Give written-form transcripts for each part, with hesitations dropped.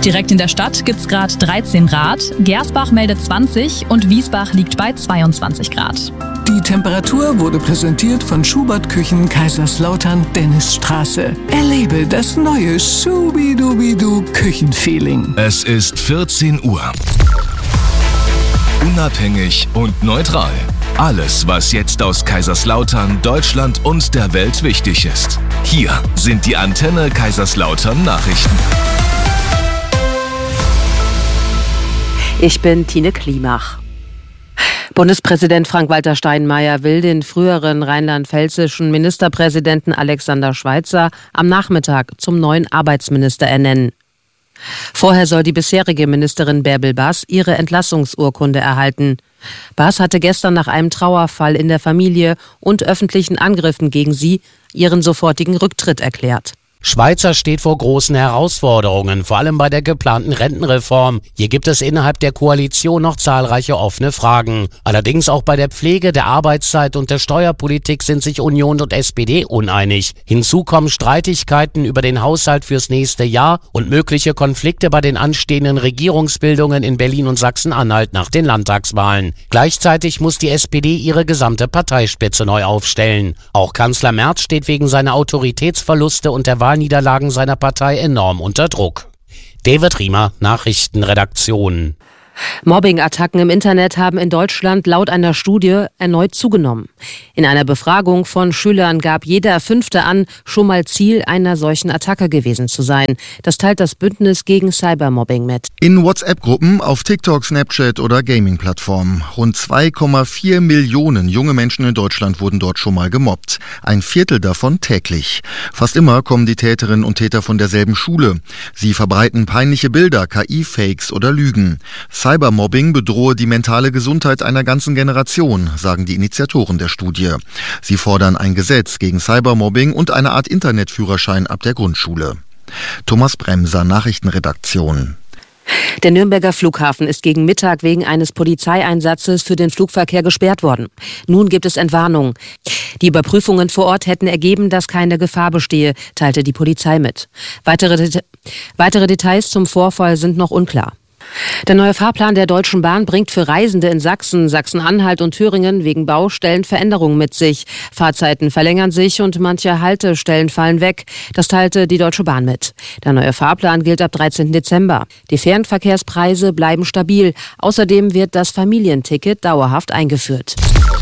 Direkt in der Stadt gibt's gerade 13 Grad, Gersbach meldet 20 und Wiesbach liegt bei 22 Grad. Die Temperatur wurde präsentiert von Schubert Küchen Kaiserslautern Dennisstraße. Erlebe das neue Schubidubidu Küchenfeeling. Es ist 14 Uhr. Unabhängig und neutral. Alles, was jetzt aus Kaiserslautern, Deutschland und der Welt wichtig ist. Hier sind die Antenne Kaiserslautern Nachrichten. Ich bin Tine Klimach. Bundespräsident Frank-Walter Steinmeier will den früheren rheinland-pfälzischen Ministerpräsidenten Alexander Schweitzer am Nachmittag zum neuen Arbeitsminister ernennen. Vorher soll die bisherige Ministerin Bärbel Baas ihre Entlassungsurkunde erhalten. Baas hatte gestern nach einem Trauerfall in der Familie und öffentlichen Angriffen gegen sie ihren sofortigen Rücktritt erklärt. Schweitzer steht vor großen Herausforderungen, vor allem bei der geplanten Rentenreform. Hier gibt es innerhalb der Koalition noch zahlreiche offene Fragen. Allerdings auch bei der Pflege, der Arbeitszeit und der Steuerpolitik sind sich Union und SPD uneinig. Hinzu kommen Streitigkeiten über den Haushalt fürs nächste Jahr und mögliche Konflikte bei den anstehenden Regierungsbildungen in Berlin und Sachsen-Anhalt nach den Landtagswahlen. Gleichzeitig muss die SPD ihre gesamte Parteispitze neu aufstellen. Auch Kanzler Merz steht wegen seiner Autoritätsverluste und der Wahlniederlagen seiner Partei enorm unter Druck. David Riemer, Nachrichtenredaktion. Mobbing-Attacken im Internet haben in Deutschland laut einer Studie erneut zugenommen. In einer Befragung von Schülern gab jeder Fünfte an, schon mal Ziel einer solchen Attacke gewesen zu sein. Das teilt das Bündnis gegen Cybermobbing mit. In WhatsApp-Gruppen, auf TikTok, Snapchat oder Gaming-Plattformen. Rund 2,4 Millionen junge Menschen in Deutschland wurden dort schon mal gemobbt. Ein Viertel davon täglich. Fast immer kommen die Täterinnen und Täter von derselben Schule. Sie verbreiten peinliche Bilder, KI-Fakes oder Lügen. Cybermobbing bedrohe die mentale Gesundheit einer ganzen Generation, sagen die Initiatoren der Studie. Sie fordern ein Gesetz gegen Cybermobbing und eine Art Internetführerschein ab der Grundschule. Thomas Bremser, Nachrichtenredaktion. Der Nürnberger Flughafen ist gegen Mittag wegen eines Polizeieinsatzes für den Flugverkehr gesperrt worden. Nun gibt es Entwarnung. Die Überprüfungen vor Ort hätten ergeben, dass keine Gefahr bestehe, teilte die Polizei mit. Weitere Details zum Vorfall sind noch unklar. Der neue Fahrplan der Deutschen Bahn bringt für Reisende in Sachsen, Sachsen-Anhalt und Thüringen wegen Baustellen Veränderungen mit sich. Fahrzeiten verlängern sich und manche Haltestellen fallen weg. Das teilte die Deutsche Bahn mit. Der neue Fahrplan gilt ab 13. Dezember. Die Fernverkehrspreise bleiben stabil. Außerdem wird das Familienticket dauerhaft eingeführt.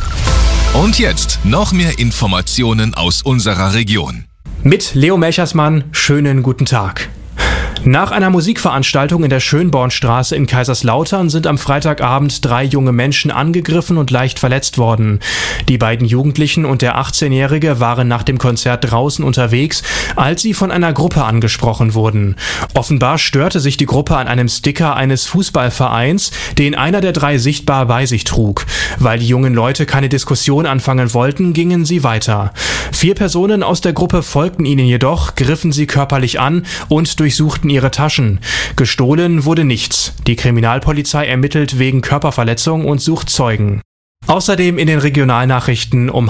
Und jetzt noch mehr Informationen aus unserer Region. Mit Leo Melchersmann, schönen guten Tag. Nach einer Musikveranstaltung in der Schönbornstraße in Kaiserslautern sind am Freitagabend 3 junge Menschen angegriffen und leicht verletzt worden. Die beiden Jugendlichen und der 18-Jährige waren nach dem Konzert draußen unterwegs, als sie von einer Gruppe angesprochen wurden. Offenbar störte sich die Gruppe an einem Sticker eines Fußballvereins, den einer der 3 sichtbar bei sich trug. Weil die jungen Leute keine Diskussion anfangen wollten, gingen sie weiter. 4 Personen aus der Gruppe folgten ihnen jedoch, griffen sie körperlich an und durchsuchten ihre Taschen. Gestohlen wurde nichts. Die Kriminalpolizei ermittelt wegen Körperverletzung und sucht Zeugen. Außerdem in den Regionalnachrichten um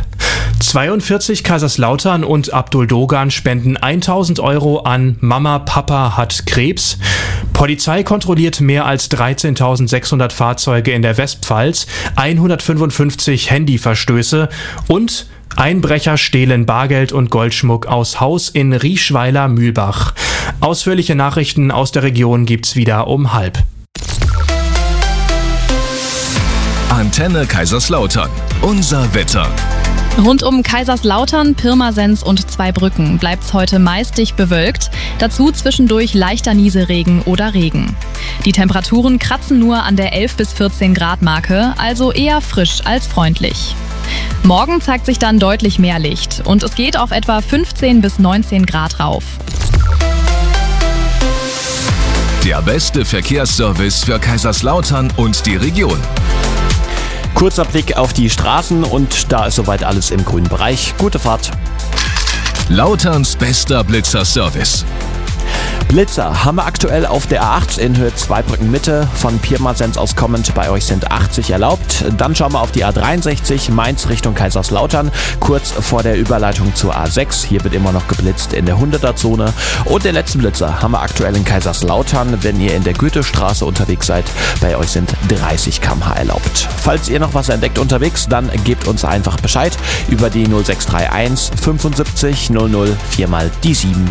12:30 Kaiserslautern und Abdul Dogan spenden 1.000 € an Mama, Papa hat Krebs. Polizei kontrolliert mehr als 13.600 Fahrzeuge in der Westpfalz, 155 Handyverstöße und Einbrecher stehlen Bargeld und Goldschmuck aus Haus in Rieschweiler-Mühlbach. Ausführliche Nachrichten aus der Region gibt's wieder um 12:30. Antenne Kaiserslautern. Unser Wetter. Rund um Kaiserslautern, Pirmasens und Zweibrücken bleibt's heute meist dicht bewölkt. Dazu zwischendurch leichter Nieselregen oder Regen. Die Temperaturen kratzen nur an der 11 bis 14 Grad Marke, also eher frisch als freundlich. Morgen zeigt sich dann deutlich mehr Licht und es geht auf etwa 15 bis 19 Grad rauf. Der beste Verkehrsservice für Kaiserslautern und die Region. Kurzer Blick auf die Straßen und da ist soweit alles im grünen Bereich. Gute Fahrt. Lauterns bester Blitzerservice. Blitzer haben wir aktuell auf der A8 in Höhe Zweibrücken Mitte. Von Pirmasens aus kommend, bei euch sind 80 erlaubt. Dann schauen wir auf die A63 Mainz Richtung Kaiserslautern. Kurz vor der Überleitung zur A6. Hier wird immer noch geblitzt in der 100er-Zone. Und den letzten Blitzer haben wir aktuell in Kaiserslautern. Wenn ihr in der Goethestraße unterwegs seid, bei euch sind 30 km/h erlaubt. Falls ihr noch was entdeckt unterwegs, dann gebt uns einfach Bescheid über die 0631 75 00 4 mal die 7.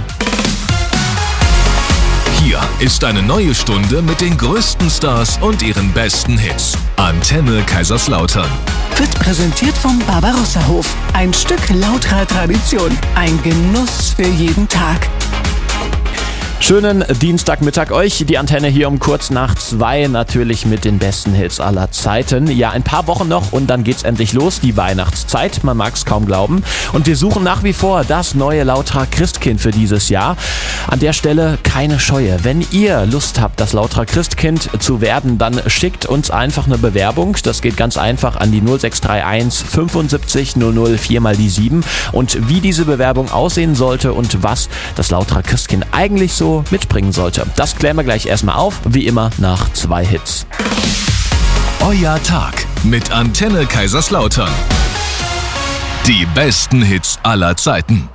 Hier ist eine neue Stunde mit den größten Stars und ihren besten Hits. Antenne Kaiserslautern. Wird präsentiert vom Barbarossa-Hof. Ein Stück lauterer Tradition. Ein Genuss für jeden Tag. Schönen Dienstagmittag euch. Die Antenne hier um kurz nach 2, natürlich mit den besten Hits aller Zeiten. Ja, ein paar Wochen noch und dann geht's endlich los, die Weihnachtszeit. Man mag's kaum glauben. Und wir suchen nach wie vor das neue Lauterer Christkind für dieses Jahr. An der Stelle keine Scheue. Wenn ihr Lust habt, das Lauterer Christkind zu werden, dann schickt uns einfach eine Bewerbung. Das geht ganz einfach an die 0631 75 00 4 mal die 7. Und wie diese Bewerbung aussehen sollte und was das Lauterer Christkind eigentlich so mitbringen sollte, das klären wir gleich erstmal auf, wie immer nach 2 Hits. Euer Tag mit Antenne Kaiserslautern. Die besten Hits aller Zeiten.